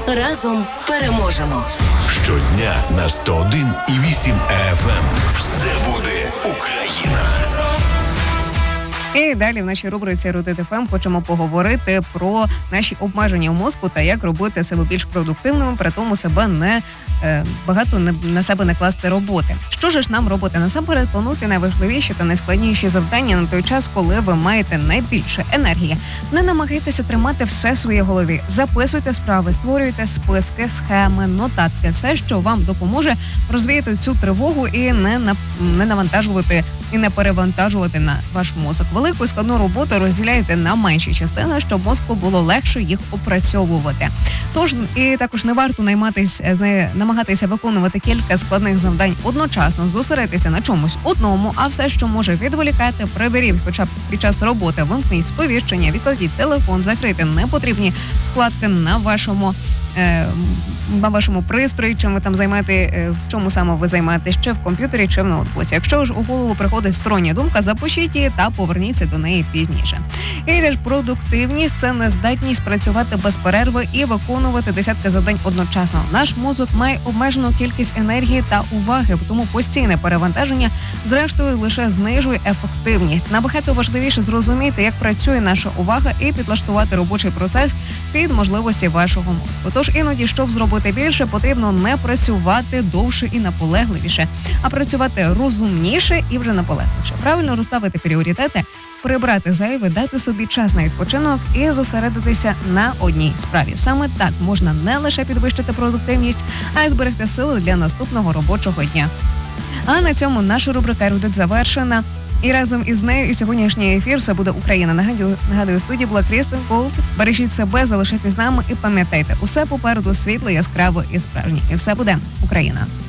Разом переможемо. Щодня на 101,8 FM. Все буде Україна. І далі в нашій рубриці «Рутит ФМ» хочемо поговорити про наші обмеження в мозку та як робити себе більш продуктивними, при тому себе багато на себе не класти роботи. Що ж нам робити? Насамперед плануйте найважливіші та найскладніші завдання на той час, коли ви маєте найбільше енергії. Не намагайтеся тримати все в своїй голові. Записуйте справи, створюйте списки, схеми, нотатки. Все, що вам допоможе розвіяти цю тривогу і не навантажувати і не перевантажувати на ваш мозок. Велику і складну роботу розділяйте на менші частини, щоб мозку було легше їх опрацьовувати. Тож і також не варто намагатися виконувати кілька складних завдань одночасно, зосередитися на чомусь одному, а все, що може відволікати, приберіть хоча б під час роботи, вимкніть сповіщення, відкладіть телефон, закрийте непотрібні вкладки на вашому пристрої, чим ви там займаєте, в чому саме ви займаєтесь, чи в комп'ютері, чи в ноутбуці. Якщо ж у голову приходить стороння думка, запишіть її та поверніться до неї пізніше. І ж продуктивність – це нездатність працювати без перерви і виконувати десятки завдань одночасно. Наш мозок має обмежену кількість енергії та уваги, тому постійне перевантаження зрештою лише знижує ефективність. Набагато важливіше зрозуміти, як працює наша увага і підлаштувати робочий процес під можливості вашого мозку. Тож іноді, щоб зробити більше, потрібно не працювати довше і наполегливіше, а працювати розумніше і вже наполегливіше. Правильно розставити пріоритети, прибрати зайве, дати собі час на відпочинок і зосередитися на одній справі. Саме так можна не лише підвищити продуктивність, а й зберегти сили для наступного робочого дня. А на цьому наша рубрика «Рутит» завершена. І разом із нею і сьогоднішній ефір «Все буде Україна». Нагадую, у студії була Крістен Голд. Бережіть себе, залишайтесь з нами і пам'ятайте, усе попереду світло, яскраво і справжнє. І все буде Україна.